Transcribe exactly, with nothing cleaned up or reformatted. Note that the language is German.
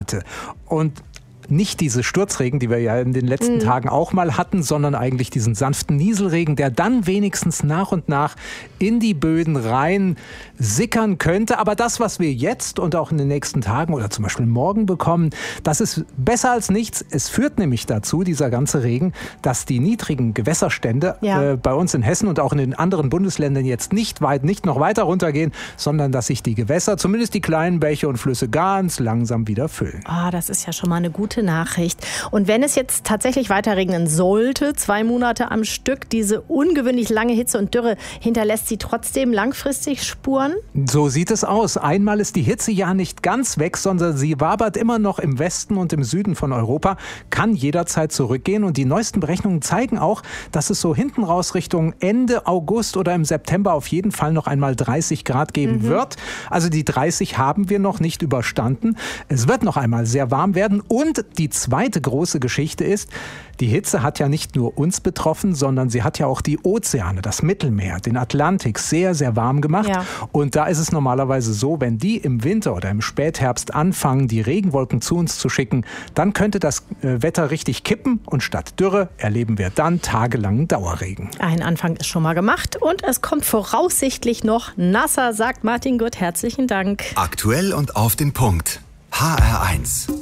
Monate. Und nicht diese Sturzregen, die wir ja in den letzten mhm. Tagen auch mal hatten, sondern eigentlich diesen sanften Nieselregen, der dann wenigstens nach und nach in die Böden rein sickern könnte. Aber das, was wir jetzt und auch in den nächsten Tagen oder zum Beispiel morgen bekommen, das ist besser als nichts. Es führt nämlich dazu, dieser ganze Regen, dass die niedrigen Gewässerstände ja. äh, bei uns in Hessen und auch in den anderen Bundesländern jetzt nicht weit, nicht noch weiter runtergehen, sondern dass sich die Gewässer, zumindest die kleinen Bäche und Flüsse, ganz langsam wieder füllen. Ah, das ist ja schon mal eine gute Nachricht. Und wenn es jetzt tatsächlich weiter regnen sollte, zwei Monate am Stück, diese ungewöhnlich lange Hitze und Dürre, hinterlässt sie trotzdem langfristig Spuren? So sieht es aus. Einmal ist die Hitze ja nicht ganz weg, sondern sie wabert immer noch im Westen und im Süden von Europa, kann jederzeit zurückgehen. Und die neuesten Berechnungen zeigen auch, dass es so hinten raus Richtung Ende August oder im September auf jeden Fall noch einmal dreißig Grad geben mhm. wird. Also die dreißig haben wir noch nicht überstanden. Es wird noch einmal sehr warm werden. Und die zweite große Geschichte ist, die Hitze hat ja nicht nur uns betroffen, sondern sie hat ja auch die Ozeane, das Mittelmeer, den Atlantik sehr, sehr warm gemacht. Ja. Und da ist es normalerweise so, wenn die im Winter oder im Spätherbst anfangen, die Regenwolken zu uns zu schicken, dann könnte das Wetter richtig kippen und statt Dürre erleben wir dann tagelangen Dauerregen. Ein Anfang ist schon mal gemacht und es kommt voraussichtlich noch nasser, sagt Martin Gutt. Herzlichen Dank. Aktuell und auf den Punkt. H R eins.